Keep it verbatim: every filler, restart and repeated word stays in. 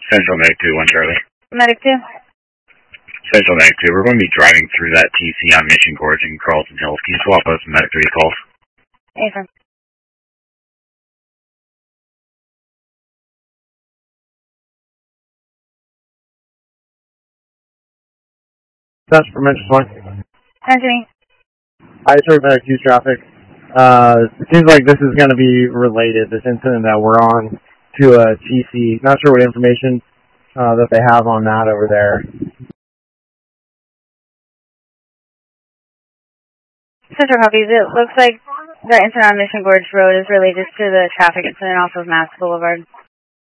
Central Medic two, one Charlie. Medic two. Central Medic two, we're going to be driving through that T C on Mission Gorge in Carlton Hills. Can you swap us Medic three calls? Affirm. That's for Metro one. Anthony. I serve Medic two traffic. Uh, it seems like this is going to be related, this incident that we're on, to a T C. Not sure what information uh, that they have on that over there. Central copies. It looks like the incident on Mission Gorge Road is related to the traffic incident off of Mass Boulevard.